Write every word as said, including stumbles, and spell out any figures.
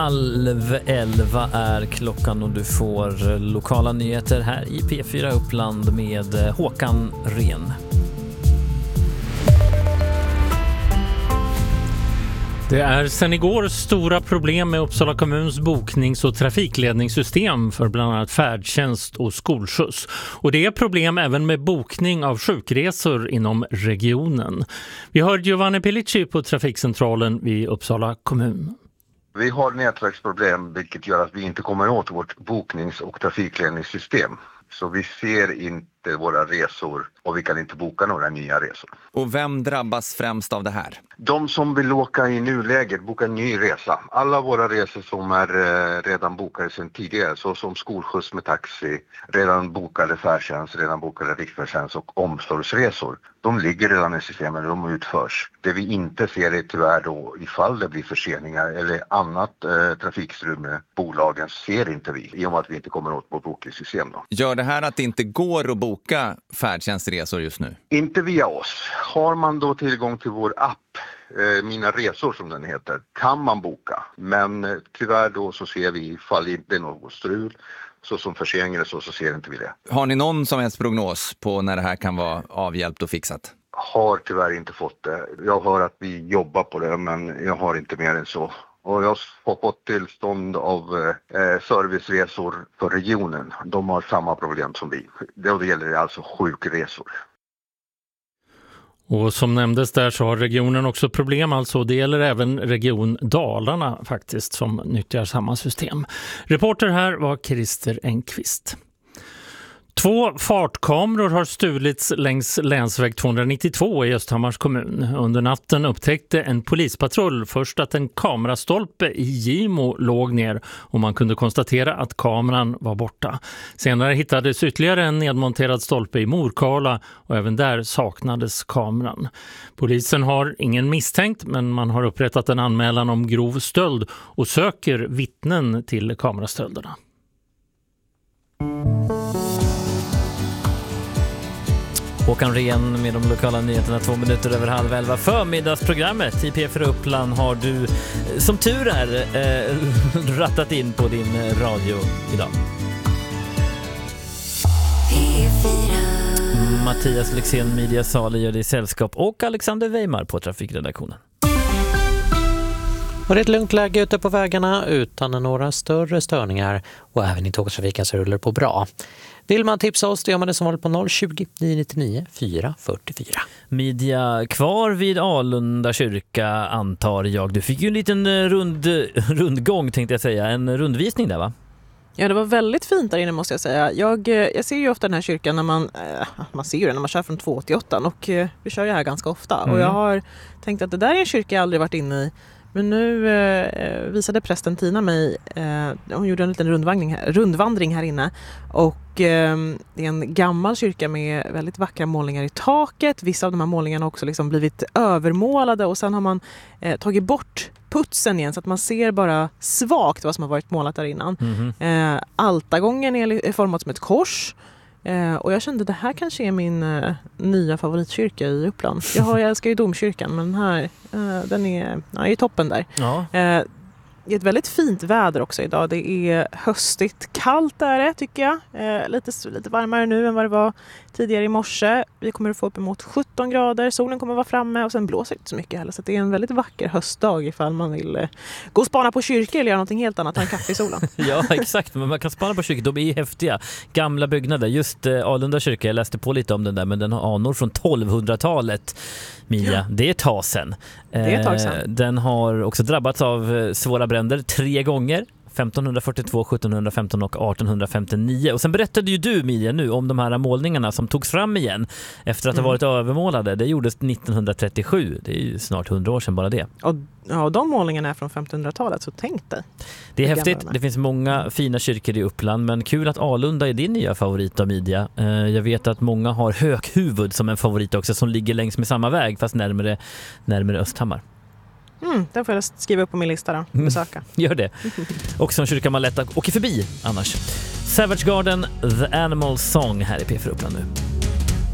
Halv elva är klockan och du får lokala nyheter här i P fyra Uppland med Håkan Ren. Det är sedan igår stora problem med Uppsala kommuns boknings- och trafikledningssystem för bland annat färdtjänst och skolskjuts. Och det är problem även med bokning av sjukresor inom regionen. Vi hör Giovanni Pellicci på trafikcentralen vid Uppsala kommun. Vi har nätverksproblem vilket gör att vi inte kommer åt vårt boknings- och trafikledningssystem. Så vi ser inte våra resor och vi kan inte boka några nya resor. Och vem drabbas främst av det här? De som vill åka i nuläget bokar en ny resa. Alla våra resor som är eh, redan bokade sedan tidigare, så som skolskjuts med taxi, redan bokade färdtjänst, redan bokade riksfärdtjänst och omsorgsresor. De ligger redan i systemet och de utförs. Det vi inte ser är tyvärr då ifall det blir förseningar eller annat eh, trafikstrul med bolagen ser inte vi i och med att vi inte kommer åt vårt bokningssystem då. Gör det här att det inte går att boka färdtjänstresor just nu? Inte via oss. Har man då tillgång till vår app, eh, Mina resor som den heter, kan man boka. Men eh, tyvärr då så ser vi ifall det inte är något strul, så som förseningar så, så ser inte vi det. Har ni någon som helst prognos på när det här kan vara avhjälpt och fixat? Har tyvärr inte fått det. Jag hör att vi jobbar på det men jag har inte mer än så. Och jag har fått tillstånd av eh, serviceresor för regionen. De har samma problem som vi. Det gäller alltså sjukresor. Och som nämndes där så har regionen också problem, alltså det gäller även region Dalarna faktiskt som nyttjar samma system. Reporter här var Christer Engqvist. Två fartkameror har stulits längs länsväg tvåhundranittiotvå i Östhammars kommun. Under natten upptäckte en polispatrull först att en kamerastolpe i Gimo låg ner och man kunde konstatera att kameran var borta. Senare hittades ytterligare en nedmonterad stolpe i Morkala och även där saknades kameran. Polisen har ingen misstänkt men man har upprättat en anmälan om grov stöld och söker vittnen till kamerastölderna. Håkan Ren med de lokala nyheterna två minuter över halv elva. Förmiddagsprogrammet i P fyra Uppland har du som tur är eh, rattat in på din radio idag. P fyra. Mattias Lexén, Media Sali gör det i sällskap och Alexander Weimar på trafikredaktionen. Och det är ett lugnt läge ute på vägarna utan några större störningar och även i tågtrafiken så rullar det på bra. Vill man tipsa oss, det gör man det som vanligt på noll tjugo, nio nittionio, fyra fyrtiofyra. Media kvar vid Alunda kyrka antar jag. Du fick ju en liten rund, rundgång tänkte jag säga, en rundvisning där va? Ja, det var väldigt fint där inne måste jag säga. Jag, jag ser ju ofta den här kyrkan när man, äh, man ser ju den när man kör från tvåhundraåttioåtta och äh, vi kör ju här ganska ofta. Mm. Och jag har tänkt att det där är en kyrka jag aldrig varit inne i. Men nu eh, visade prästen Tina mig, eh, hon gjorde en liten rundvandring här, rundvandring här inne och eh, det är en gammal kyrka med väldigt vackra målningar i taket. Vissa av de här målningarna har också liksom blivit övermålade och sen har man eh, tagit bort putsen igen så att man ser bara svagt vad som har varit målat där innan. Mm-hmm. Eh, altargången är format som ett kors. Eh, och jag kände att det här kanske är min eh, nya favoritkyrka i Uppland. Jag, har, jag älskar ju domkyrkan men den här eh, den är, ja, är toppen där. Ja. Eh, det är ett väldigt fint väder också idag. Det är höstigt kallt är det tycker jag. Eh, lite, lite varmare nu än vad det var tidigare i morse. Vi kommer att få upp emot sjutton grader. Solen kommer att vara framme och sen blåser det inte så mycket heller. Så det är en väldigt vacker höstdag ifall man vill eh, gå och spana på kyrkor eller göra någonting helt annat än kaffe i solen. Ja, exakt. Men man kan spana på kyrkor. De är ju häftiga. Gamla byggnader. Just eh, Alunda kyrka, jag läste på lite om den där. Men den har anor från tolvhundratalet. Mia, ja. Det är ett tag sedan. Det är ett tag sedan. Den har också drabbats av svåra bränder tre gånger. femtonhundrafyrtiotvå, sjuttonhundrafemton och artonhundrafemtionio. Och sen berättade ju du, Mia, nu om de här målningarna som togs fram igen efter att ha varit mm. övermålade. Det gjordes nittonhundratrettiosju. Det är ju snart hundra år sedan bara det. Och, ja, de målningarna är från femtonhundratalet, så tänk dig. Det är häftigt. Det finns många fina kyrkor i Uppland, men kul att Alunda är din nya favorit av Media. Jag vet att många har Hökhuvud som en favorit också, som ligger längs med samma väg fast närmare, närmare Östhammar. Mm, den får jag skriva upp på min lista då. Besöka. Mm, gör det. Och som kyrka man lätt åker förbi annars. Savage Garden, The Animal Song här i P fyra Uppland nu.